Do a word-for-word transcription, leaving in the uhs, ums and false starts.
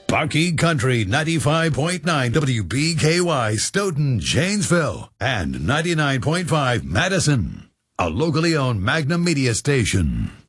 Bucky Country ninety-five point nine W B K Y Stoughton, Janesville, and ninety-nine point five Madison, a locally owned Magnum Media station.